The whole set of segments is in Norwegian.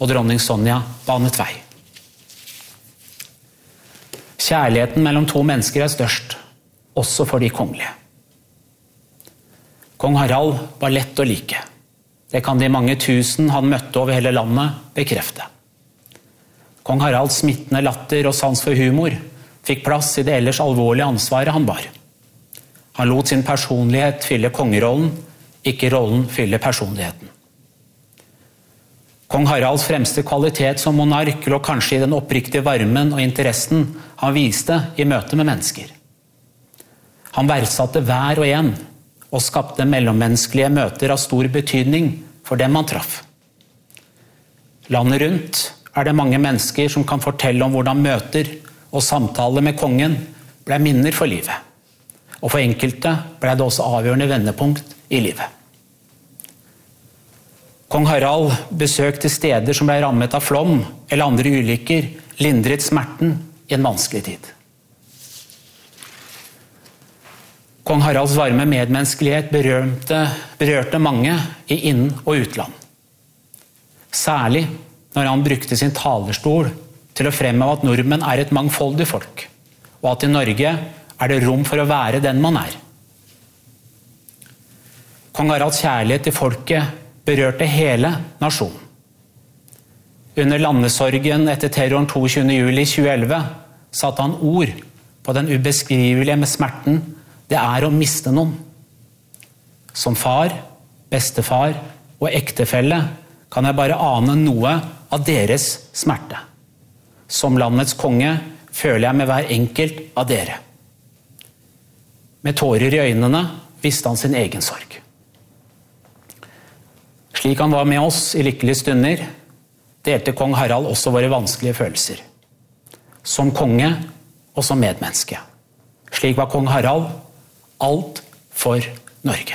og dronning Sonja banet vei. Kjærligheten mellom to mennesker størst, også for de kongelige. Kong Harald var lett å like. Det kan de mange tusen han møtte over hele landet bekrefte. Kong Haralds smittende latter og sans for humor fikk plass i det ellers alvorlige ansvaret han bar. Han lot sin personlighet fylle kongerollen, ikke rollen fylle personligheten. Kong Haralds fremste kvalitet som monark lå kanskje i den oppriktige varmen og interessen han viste i møte med mennesker. Han verdsatte hver og en, og skapte mellommenneskelige møter av stor betydning for dem han traff. Landet rundt det mange mennesker som kan fortelle om hvordan møter og samtaler med kongen ble minner for livet. Og for enkelte ble det også avgjørende vendepunkt i livet. Kong Harald besøkte steder som ble rammet av flom eller andre ulykker, lindret smerten i en vanskelig tid. Kong Haralds varme medmenneskelighet berørte mange i inn- og utland. Særlig når han brukte sin talerstol til å fremheve at nordmenn et mangfoldig folk, og at i Norge det rom for å være den man Kong Haralds kjærlighet til folket berørte hele nasjonen. Under landesorgen etter terroren 22. juli 2011 satte han ord på den ubeskrivelige med smerten det å miste noen. Som far, bestefar og ektefelle kan jeg bare ane noe av deres smerte. Som landets konge føler jeg med hver enkelt av dere. Med tårer i øynene visste han sin egen sorg. Slik han var med oss i lykkelige stunder, delte kong Harald også våre vanskelige følelser. Som konge og som medmenneske. Slik var kong Harald alt for Norge.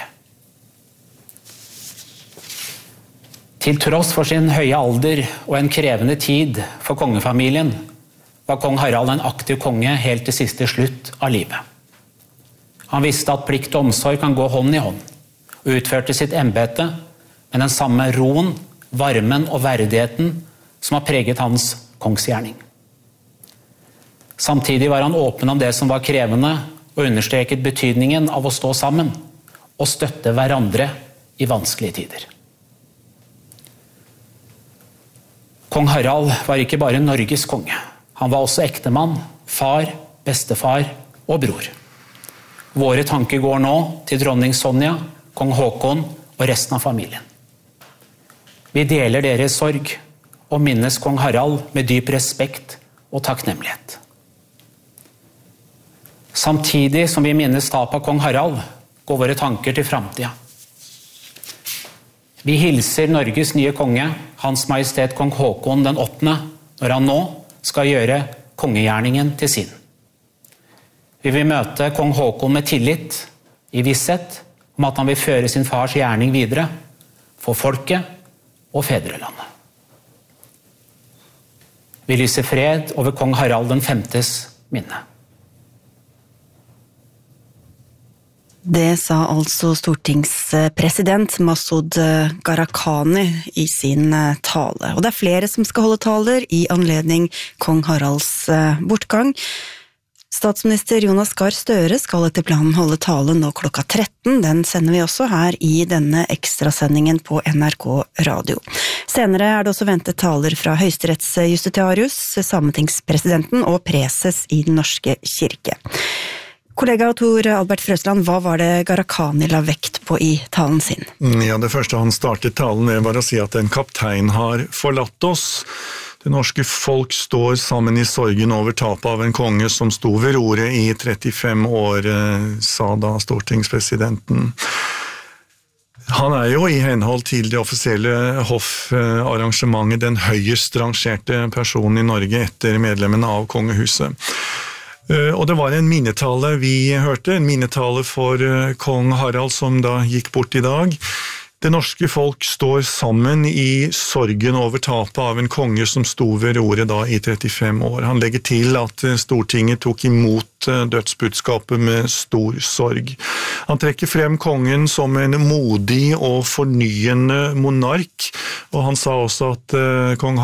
Til tross for sin høye alder og en krevende tid for kongefamilien, var kong Harald en aktiv konge helt til siste slutt av livet. Han visste at plikt og omsorg kan gå hånd i hånd, og utførte sitt embete med den samme roen, varmen og verdigheten som har preget hans kongsgjerning. Samtidig var han åpen om det som var krevende, og understreket betydningen av å stå sammen og støtte hverandre i vanskelige tider. Kong Harald var ikke bare Norges konge. Han var også ektemann, far, bestefar og bror. Våre tanker går nå til dronning Sonja, kong Håkon og resten av familien. Vi deler deres sorg og minnes kong Harald med dyp respekt og takknemlighet. Samtidig som vi minnes tap av kong Harald, går våre tanker til fremtiden. Vi hilser Norges nye konge, Hans Majestet kong Håkon den 8., når han nå skal gjøre kongegjerningen til sin. Vi vil møte kong Håkon med tillit, i visshet om at han vil føre sin fars gjerning videre, for folket og fedrelandet. Vi lyser fred over kong Harald den 5.s minne. Det sa altså stortingspresident Masud Gharahkhani i sin tale. Og det flere som skal holde taler i anledning kong Haralds bortgang. Statsminister Jonas Gahr Støre skal etter planen holde tale nå klokka 13. Den sender vi også her i denne ekstrasendingen på NRK Radio. Senere det også ventet taler fra høyesterettsjustitiarius, sametingspresidenten og preses i Den norske kirke. Kollega Tor Albert Frøsland, hva var det Gharahkhani la vekt på i talen sin? Ja, det første han startet talen med var å si at en kaptein har forlatt oss. Det norske folk står sammen i sorgen over tapet av en konge som sto ved roret i 35 år, sa da stortingspresidenten. Han jo i henhold til det offisielle hoffarrangementet den høyest rangerte personen i Norge etter medlemmene av kongehuset. Og det var en minnetale vi hørte, en minnetale for kong Harald som da gikk bort i dag. Det norske folk står sammen i sorgen over tapet av en konge som sto ved roret da i 35 år. Han legger til at Stortinget tok imot dødsbudskapet med stor sorg. Han trekker frem kongen som en modig og fornyende monark, og han sa også at kong